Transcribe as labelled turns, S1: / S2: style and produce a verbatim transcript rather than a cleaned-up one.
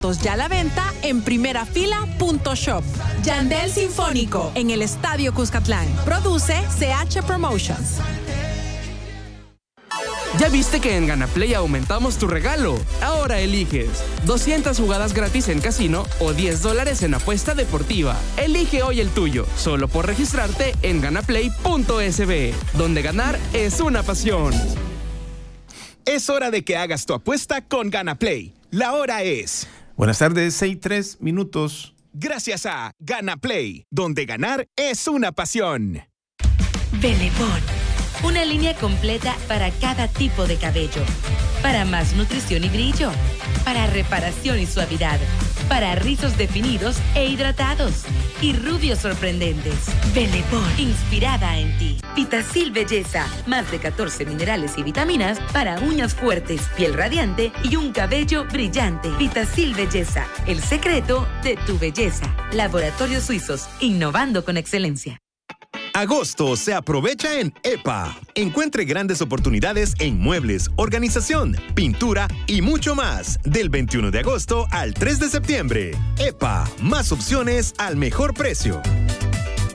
S1: Ya a la venta en primerafila punto shop. Yandel Sinfónico en el Estadio Cuscatlán. Produce C H Promotions.
S2: ¿Ya viste que en GanaPlay aumentamos tu regalo? Ahora eliges doscientas jugadas gratis en casino o diez dólares en apuesta deportiva. Elige hoy el tuyo, solo por registrarte en ganaplay punto es be, donde ganar es una pasión.
S3: Es hora de que hagas tu apuesta con GanaPlay. La hora es...
S4: Buenas tardes, seis y tres minutos.
S3: Gracias a GanaPlay, donde ganar es una pasión.
S5: Belebón, una línea completa para cada tipo de cabello. Para más nutrición y brillo. Para reparación y suavidad. Para rizos definidos e hidratados. Y rubios sorprendentes. Belebón, inspirada en ti. Vitacil Belleza, más de catorce minerales y vitaminas para uñas fuertes, piel radiante y un cabello brillante. Vitacil Belleza, el secreto de tu belleza. Laboratorios Suizos, innovando con excelencia.
S3: Agosto se aprovecha en E P A. Encuentre grandes oportunidades en muebles, organización, pintura y mucho más. Del veintiuno de agosto al tres de septiembre. E P A, más opciones al mejor precio.